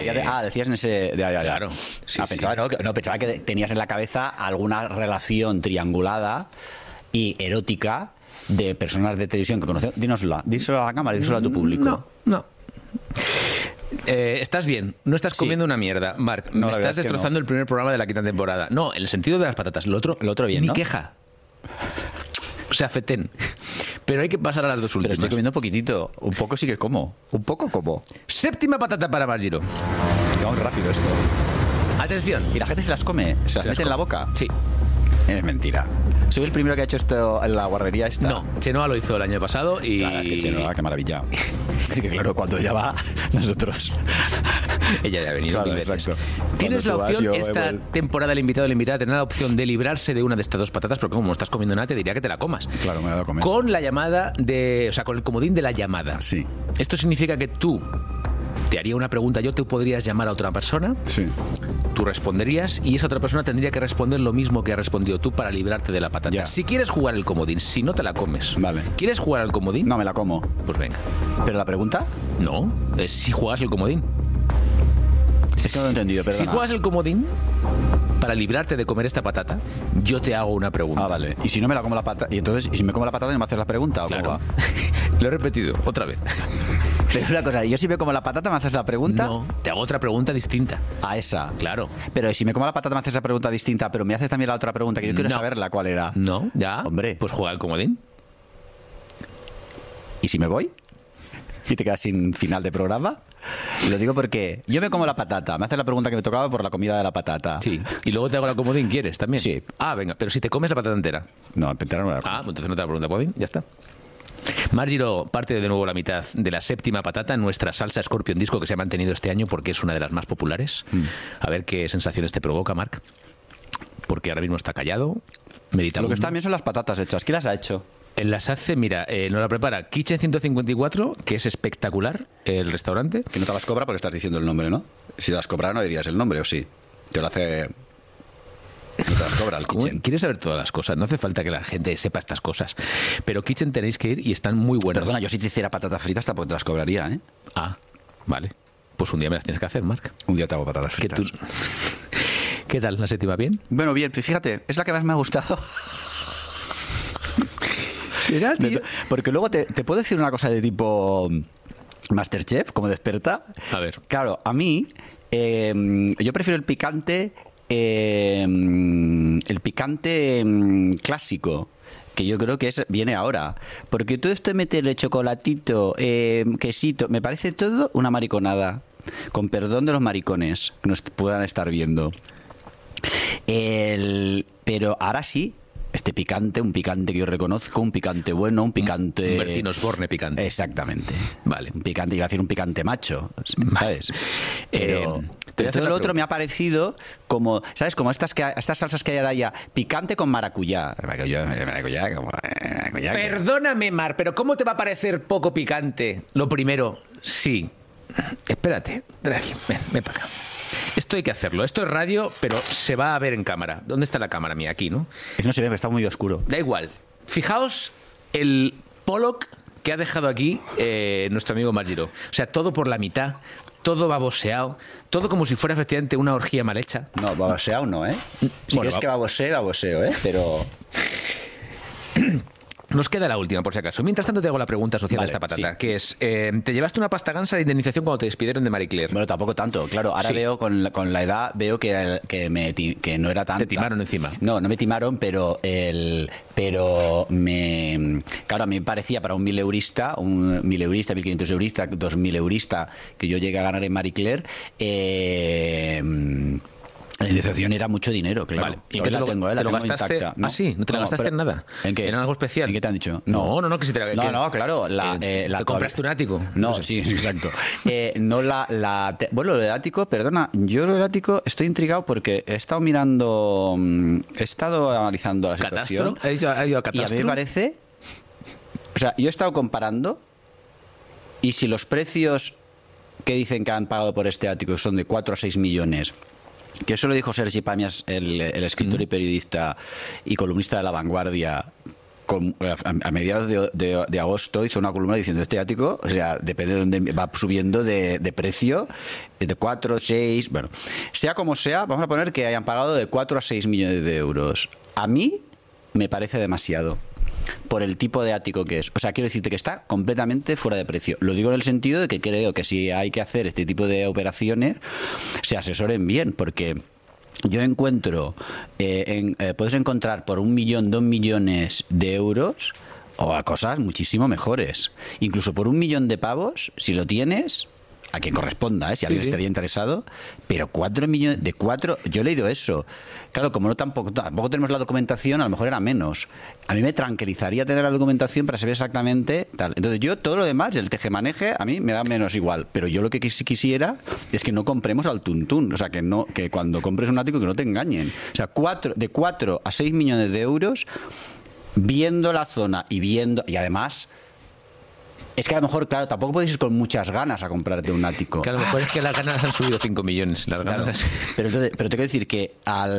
Decías en ese... Claro. Sí, pensaba, sí. Pensaba que tenías en la cabeza alguna relación triangulada y erótica de personas de televisión que conocemos. Díselo a la cámara, díselo a tu público. No. Estás bien, no estás comiendo una mierda, Marc. No, me estás destrozando el primer programa de la quinta temporada. No, en el sentido de las patatas. Lo otro bien, ni ¿no? queja. O sea, fetén. Pero hay que pasar a las dos últimas. Pero estoy comiendo poquitito. Un poco sí que como. Un poco como. Séptima patata para Marc Giró. Vamos rápido esto. Atención. ¿Y la gente se las come? ¿Se las mete en la boca? Sí. Es mentira. Soy el primero que ha hecho esto en la guarrería esta. No, Chenoa lo hizo el año pasado y... Claro, es que Chenoa, qué maravilla. Es que claro, cuando ella va, nosotros... Ella ya ha venido. Claro, exacto. Tienes la Cuando tú opción, vas, esta temporada el invitado o la invitada tener la opción de librarse de una de estas dos patatas, porque como no estás comiendo nada, te diría que te la comas. Claro, me la voy a comer. Con la llamada de... O sea, con el comodín de la llamada. Sí. Esto significa que tú te haría una pregunta, yo te podrías llamar a otra persona, Sí. tú responderías y esa otra persona tendría que responder lo mismo que has respondido tú para librarte de la patata. Ya. Si quieres jugar el comodín, si no te la comes. Vale. ¿Quieres jugar al comodín? No, me la como. Pues venga. ¿Pero la pregunta? No, es si juegas el comodín. Es que no lo he entendido, perdona. Si juegas el comodín, para librarte de comer esta patata, yo te hago una pregunta. Ah, vale. ¿Y si no me la como la patata? ¿Y entonces, y si me como la patata, no me haces la pregunta? ¿O cómo Claro. va? Lo he repetido, otra vez. Pero una cosa, yo si me como la patata, ¿me haces la pregunta? No, te hago otra pregunta distinta. A esa. Claro. Pero si me como la patata, me haces esa pregunta distinta, pero me haces también la otra pregunta, que yo quiero No. saberla cuál era. No, ya. Hombre. Pues juega al comodín. ¿Y si me voy? ¿Y te quedas sin final de programa? Lo digo porque yo me como la patata, me haces la pregunta que me tocaba por la comida de la patata. Sí. Y luego te hago la comodín, ¿quieres también? Sí. Ah, venga, pero si te comes la patata entera. No, entera no la como. Ah, pues entonces no te la pregunta comodín, ya está. Marc Giró parte de nuevo la mitad de la séptima patata, nuestra salsa Scorpion Disco que se ha mantenido este año porque es una de las más populares. A ver qué sensaciones te provoca, Marc. Porque ahora mismo está callado, meditando. Lo que está bien son las patatas hechas. ¿Quién las ha hecho? Las hace, mira, nos la prepara Kitchen 154, que es espectacular, el restaurante. Que no te las cobra porque estás diciendo el nombre, ¿no? Si te las cobrara no dirías el nombre, ¿o sí? Te lo hace... No te las cobra el Kitchen. Quieres saber todas las cosas, no hace falta que la gente sepa estas cosas. Pero Kitchen tenéis que ir y están muy buenas. Perdona, yo si te hiciera patatas fritas tampoco te las cobraría, ¿eh? Ah, vale. Pues un día me las tienes que hacer, Marc. Un día te hago patatas Que fritas. tú... ¿Qué tal? ¿La séptima bien? Bueno, bien, fíjate, es la que más me ha gustado. ¿Será, tío? Porque luego te puedo decir una cosa de tipo Masterchef, como de experta. A ver. Claro, a mí yo prefiero el picante clásico, que yo creo que viene ahora. Porque todo esto de meterle chocolatito, quesito, me parece todo una mariconada. Con perdón de los maricones que nos puedan estar viendo. Pero ahora sí, este picante, un picante que yo reconozco, un picante bueno, un picante... Un Bertín Osborne picante. Exactamente. Vale. Un picante, iba a decir un picante macho, ¿sabes? Pero, te voy a hacer todo la lo otro pregunta. me ha parecido como, ¿sabes? Como estas salsas que hay ahora ya, picante con maracuyá. Maracuyá, como... maracuyá, que- Perdóname, Mar, pero ¿cómo te va a parecer poco picante? Lo primero, sí. Espérate, Draghi, ven para acá. Esto hay que hacerlo. Esto es radio, pero se va a ver en cámara. ¿Dónde está la cámara mía? Aquí, ¿no? Es que no se ve, está muy oscuro. Da igual. Fijaos el Pollock que ha dejado aquí nuestro amigo Marc Giró. O sea, todo por la mitad, todo baboseado, todo como si fuera efectivamente una orgía mal hecha. No, baboseado no, ¿eh? Si Bueno, quieres que baboseo, ¿eh? Pero... Nos queda la última, por si acaso. Mientras tanto, te hago la pregunta asociada Vale, a esta patata, sí. que es, ¿te llevaste una pasta gansa de indemnización cuando te despidieron de Marie Claire? Bueno, tampoco tanto. Claro, ahora Sí. veo con la edad, veo que no era tanta. Te timaron encima. No, no me timaron, pero claro, a mí me parecía para un 1000-eurista, 1500-eurista, 2000-eurista que yo llegué a ganar en Marie Claire, la indemnización era mucho dinero, claro. Vale. ¿Y Hoy qué la tengo, la te lo tengo gastaste? intacta. Ah, sí, no te la gastaste pero- en nada. ¿En qué? ¿En algo especial? ¿En qué te han dicho? No, que si te la... No, que- no, claro. ¿Te compraste un ático? No, sé. sí, exacto. Bueno, lo del ático, perdona, yo lo del ático estoy intrigado porque he estado mirando, he estado analizando la situación. ¿Catastro? ¿Ha ido a Y a mí Catastro? me parece, o sea, yo he estado comparando y si los precios que dicen que han pagado por este ático son de 4 a 6 millones, que eso lo dijo Sergi Pamias, el escritor y periodista y columnista de La Vanguardia, a mediados de agosto hizo una columna diciendo este ático, o sea, depende de dónde va subiendo de precio, de 4, 6, bueno, sea como sea, vamos a poner que hayan pagado de 4 a 6 millones de euros. A mí me parece demasiado por el tipo de ático que es. O sea, quiero decirte que está completamente fuera de precio. Lo digo en el sentido de que creo que si hay que hacer este tipo de operaciones, se asesoren bien, porque yo encuentro, puedes encontrar por 1 millón, 2 millones de euros o a cosas muchísimo mejores. Incluso por 1 millón de pavos, si lo tienes, a quien corresponda, si alguien estaría interesado, pero 4 millones, de 4, yo he leído eso. Claro, como tampoco tenemos la documentación, a lo mejor era menos. A mí me tranquilizaría tener la documentación para saber exactamente tal. Entonces yo, todo lo demás, el tejemaneje, a mí me da menos igual. Pero yo lo que sí quisiera es que no compremos al tuntún. O sea, que cuando compres un ático que no te engañen. O sea, de 4 a 6 millones de euros, viendo la zona y además... Es que a lo mejor, claro, tampoco puedes ir con muchas ganas a comprarte un ático. Que a lo mejor es que las ganas han subido 5 millones. Las ganas... Claro. Pero te quiero decir que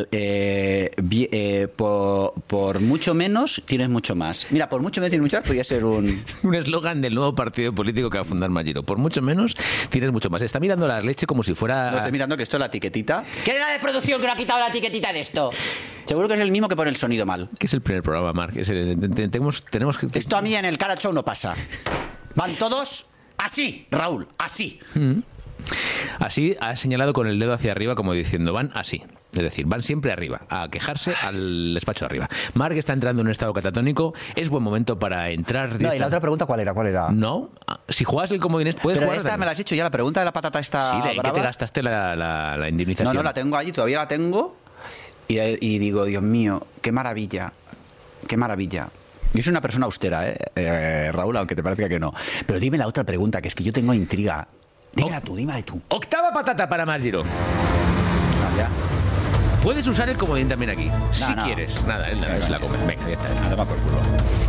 por mucho menos tienes mucho más. Mira, por mucho menos tienes mucho más, podría ser un eslogan del nuevo partido político que va a fundar Magiro. Por mucho menos tienes mucho más. Está mirando la leche como si fuera... No, estoy mirando que esto es la etiquetita. ¿Qué es la de producción que no ha quitado la etiquetita de esto? Seguro que es el mismo que pone el sonido mal. Que es el primer programa, Marc. Tenemos que... Esto a mí en el Cara Show no pasa. Van todos así, Raúl, así. Así ha señalado con el dedo hacia arriba como diciendo, van así. Es decir, van siempre arriba, a quejarse al despacho de arriba. Marc está entrando en un estado catatónico. Es buen momento para entrar... No, y la otra pregunta, ¿cuál era? No, si juegas el comodín, puedes Pero jugar... esta me la has hecho ya, la pregunta de la patata está Sí, ¿de brava? qué te gastaste la indemnización? No, la tengo allí, todavía la tengo. Y digo, Dios mío, qué maravilla. Qué maravilla. Yo soy una persona austera, Raúl, aunque te parezca que no. Pero dime la otra pregunta, que es que yo tengo intriga. Dímela tú. Octava patata para Magiro. Ya. Puedes usar el comodín también aquí, si quieres. Nada, él se la come. Venga, ya está. Nada más por culo.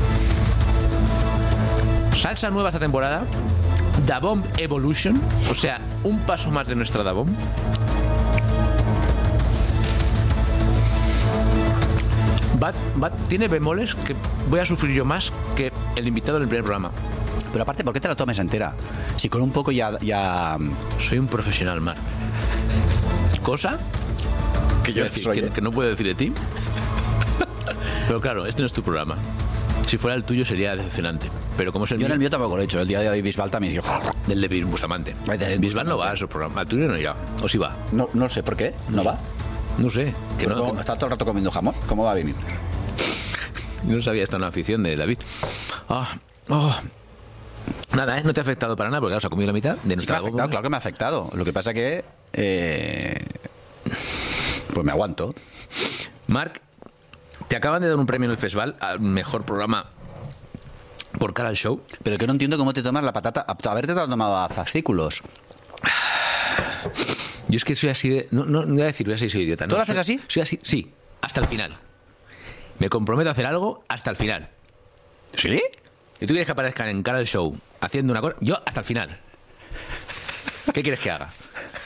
Salsa nueva esta temporada. DaBomb Evolution. O sea, un paso más de nuestra DaBomb. Tiene bemoles que voy a sufrir yo más que el invitado del primer programa. Pero aparte, ¿por qué te la tomes entera? Si con un poco ya... Soy un profesional, Marc. Cosa que no puedo decir de ti. Pero claro, este no es tu programa. Si fuera el tuyo sería decepcionante. Pero como es el mío... Yo en el mío tampoco lo he hecho. El día de hoy Bisbal también dijo... Del de Bustamante. Bisbal no va a esos programas. Al tuyo no irá. ¿O sí va? No sé por qué. ¿No va? No sé. Que no está todo el rato comiendo jamón. ¿Cómo va a venir? No sabía esta una afición de David. Nada, no te ha afectado para nada porque claro, se ha comido la mitad de nuestra... Sí, claro que me ha afectado. Lo que pasa que... pues me aguanto. Marc, te acaban de dar un premio en el festival al mejor programa por cara al show. Pero que no entiendo cómo te tomas la patata. Haberte tomado a fascículos. Yo es que soy así de... No voy a decir, voy a decir soy idiota. ¿Tú lo haces así? Soy así, sí, hasta el final. Me comprometo a hacer algo hasta el final. ¿Sí? Si tú quieres que aparezcan en cara del show haciendo una cosa, yo hasta el final. ¿Qué quieres que haga?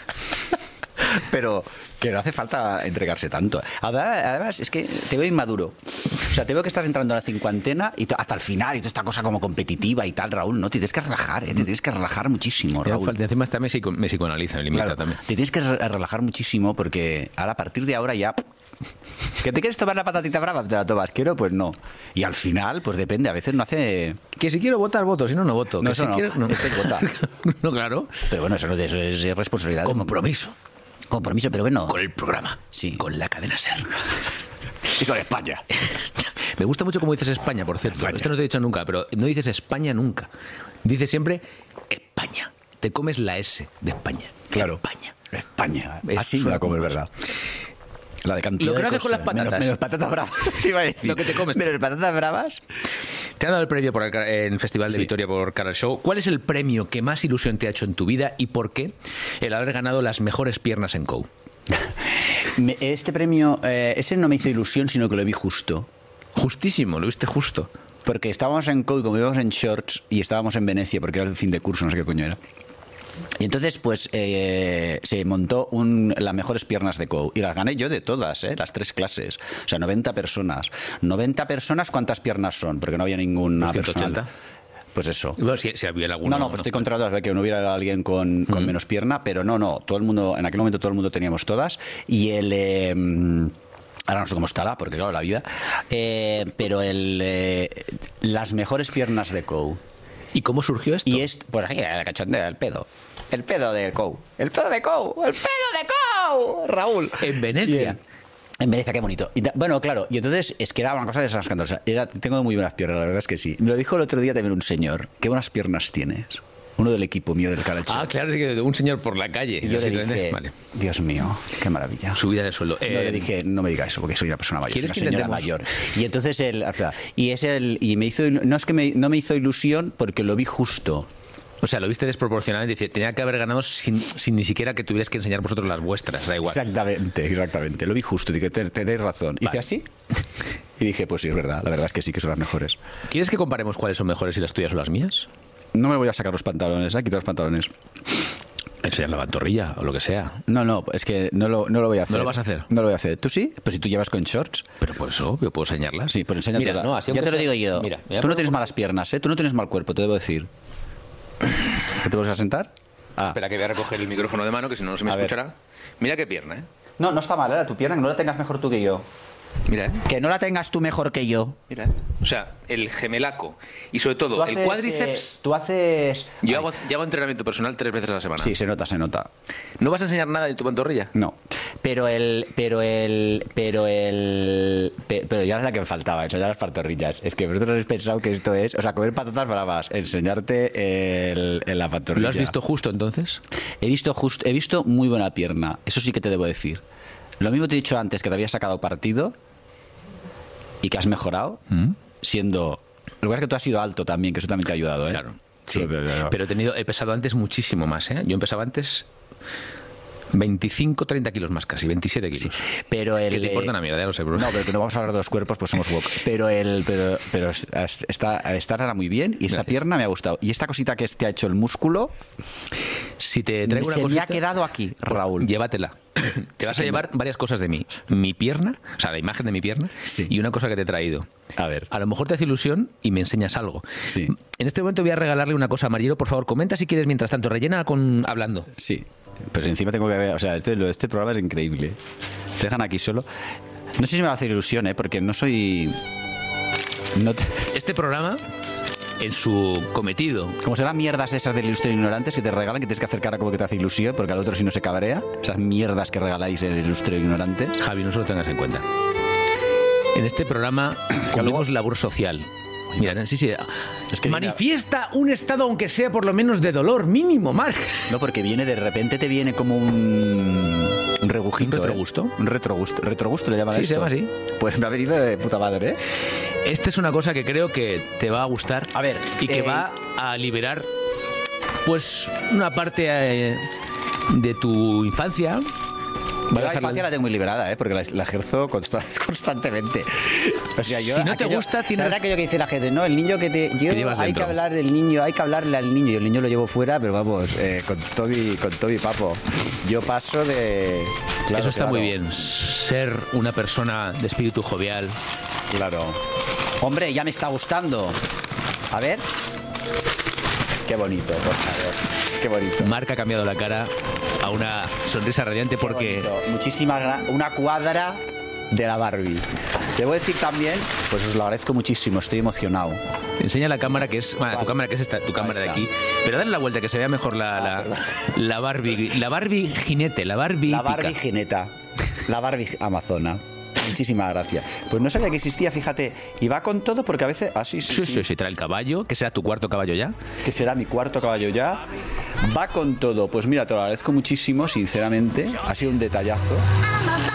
Pero que no hace falta entregarse tanto. Además, es que te veo inmaduro. O sea, te veo que estás entrando a la cincuentena y hasta el final y toda esta cosa como competitiva y tal, Raúl, ¿no? Te tienes que relajar, te tienes que relajar muchísimo, Raúl. Encima está me psicoanaliza, me limita también. Te tienes que relajar muchísimo porque ahora, a partir de ahora ya... ¿Que te quieres tomar la patatita brava? ¿Te la tomas? ¿Quiero? Pues no. Y al final, pues depende, a veces no hace... Que si quiero votar, voto, si no, no voto. No, que eso si no, quiero, no. Eso es votar. No, claro. Pero bueno, eso es responsabilidad. Compromiso, pero bueno. con el programa. Sí. Con la cadena SER. Y con España. Me gusta mucho cómo dices España, por cierto. España. Esto no te he dicho nunca, pero no dices España nunca. Dices siempre España. Te comes la S de España. Claro. España. Así me la como, es verdad. La de cantidad lo que no de haces con las patatas. Menos patatas bravas. Te iba a decir. Lo que te comes. Menos patatas bravas. Te han dado el premio en Festival de Vitoria por Cara al Show. ¿Cuál es el premio que más ilusión te ha hecho en tu vida y por qué el haber ganado las mejores piernas en COU? Este premio, ese no me hizo ilusión, sino que lo vi justo. Justísimo, lo viste justo. Porque estábamos en COU, como íbamos en shorts, y estábamos en Venecia, porque era el fin de curso, no sé qué coño era. Y entonces, pues, se montó las mejores piernas de COU. Y las gané yo de todas, las 3 clases. O sea, 90 personas. 90 personas, ¿cuántas piernas son? Porque no había ninguna Pues persona. 180. Pues eso. Bueno, si había alguna. No, pues estoy controlado de que no hubiera alguien con menos pierna, pero no. Todo el mundo, en aquel momento todo el mundo teníamos todas. Y ahora no sé cómo estará, porque claro, la vida. Pero las mejores piernas de COU. ¿Y cómo surgió esto? Y pues aquí, el cachondeo, el pedo. El pedo de COU. El pedo de COU. El pedo de COU. Raúl. En Venecia. En Venecia, qué bonito. Bueno, claro, y entonces es que era una cosa de esas escandalosas. Tengo muy buenas piernas, la verdad es que sí. Me lo dijo el otro día también un señor. Qué buenas piernas tienes. Uno del equipo mío del Calcio. Ah, claro, un señor por la calle. Y yo le dije, vale. Dios mío, qué maravilla. Subida de sueldo. No le dije, no me diga eso, porque soy una persona mayor, ¿Quieres una que señora intentemos? mayor. Y entonces y me hizo, no es que no me hizo ilusión porque lo vi justo. O sea, lo viste desproporcionadamente. Dice, tenía que haber ganado sin ni siquiera que tuvieras que enseñar vosotros las vuestras. Da igual. Exactamente. Lo vi justo. Dije, tenéis razón. Hice así y dije, pues sí, es verdad. La verdad es que sí que son las mejores. ¿Quieres que comparemos cuáles son mejores, si las tuyas o las mías? No me voy a sacar los pantalones, quitar los pantalones. Enseñar la pantorrilla o lo que sea. No, es que no lo voy a hacer. ¿No lo vas a hacer? No lo voy a hacer. ¿Tú sí? Pues si tú llevas con shorts. Pero por eso yo puedo enseñarlas. Sí, pues enséñatela. Mira, no, así ya te lo aunque digo sea- yo. Mira, Tú no tienes malas piernas, Tú no tienes mal cuerpo, te debo decir. ¿Que te vas a sentar? Espera que voy a recoger el micrófono de mano, que si no se me A ver. escuchará. Mira qué pierna, ¿eh? No está mal, tu pierna, que no la tengas mejor tú que yo. Mira, ¿eh? Que no la tengas tú mejor que yo. Mira, ¿eh? O sea, el gemelaco y sobre todo el cuádriceps. Tú haces... Yo hago entrenamiento personal 3 veces a la semana. Sí, se nota. ¿No vas a enseñar nada de tu pantorrilla? No. Pero ya es la que me faltaba, enseñar las pantorrillas. Es que vosotros habéis pensado que esto es... O sea, comer patatas bravas, enseñarte la pantorrilla. ¿Lo has visto justo entonces? He visto muy buena pierna. Eso sí que te debo decir. Lo mismo te he dicho antes, que te habías sacado partido y que has mejorado, siendo... Lo que pasa es que tú has sido alto también, que eso también te ha ayudado, ¿eh? Claro. Sí. Pero he pesado antes muchísimo más, ¿eh? Yo empezaba antes 25, 30 kilos más casi, 27 kilos. Sí, pero que te importa una mierda, ya lo sé, bro. No, pero que no vamos a hablar de los cuerpos, pues somos woke. Pero esta era muy bien y esta Gracias. pierna me ha gustado. Y esta cosita que te ha hecho el músculo, Si te traigo una se me cosita, ha quedado aquí, Raúl. llévatela. Te vas a llevar varias cosas de mí. Mi pierna, o sea, la imagen de mi pierna, Sí. y una cosa que te he traído. A ver. A lo mejor te hace ilusión y me enseñas algo. Sí. En este momento voy a regalarle una cosa a Mariero. Por favor, comenta si quieres mientras tanto. Rellena hablando. Sí. Pues encima tengo que ver... O sea, este programa es increíble. Te dejan aquí solo. No sé si me va a hacer ilusión, porque no soy... Este programa, en su cometido, Como serán mierdas esas del Ilustre Ignorantes que te regalan, que tienes que hacer cara como que te hace ilusión, porque al otro si no se cabrea. Esas mierdas que regaláis en el Ilustre Ignorantes. Javi, no se lo tengas en cuenta. En este programa hablamos labor social. Mira, sí. Es que manifiesta un estado, aunque sea por lo menos de dolor mínimo, Marc. No, porque viene de repente, te viene como un rebujito. ¿Un retrogusto? Un retrogusto. ¿Retrogusto le llaman a Sí, esto? se llama así. Pues me ha venido de puta madre, ¿eh? Esta es una cosa que creo que te va a gustar. A ver, Y que va a liberar, pues, una parte de tu infancia. Yo la infancia la tengo muy liberada, porque la ejerzo constantemente. O sea, yo Si no te gusta, tienes... ¿sabes aquello que dice la gente? No, el niño que te... llevas hay dentro. que hablar del niño, hay que hablarle al niño. Y el niño lo llevo fuera, pero vamos, con todo mi papo. Yo paso de... Claro, Eso está claro. muy bien. Ser una persona de espíritu jovial. Claro. Hombre, ya me está gustando. A ver. Qué bonito, por favor. Qué bonito. Marc ha cambiado la cara a una sonrisa radiante porque... Una cuadra de la Barbie. Debo decir también, pues os lo agradezco muchísimo, estoy emocionado. Enseña la cámara que es... Bueno, tu cámara que es esta, tu cámara de está. aquí. Pero dale la vuelta que se vea mejor la Barbie. La Barbie jinete, la Barbie La hípica. Barbie jineta, la Barbie amazona. Muchísimas gracias. Pues no sabía que existía, fíjate. Y va con todo porque a veces... Ah, sí. Sí, trae el caballo, que sea tu cuarto caballo ya. Que será mi cuarto caballo ya. Va con todo. Pues mira, te lo agradezco muchísimo, sinceramente. Ha sido un detallazo.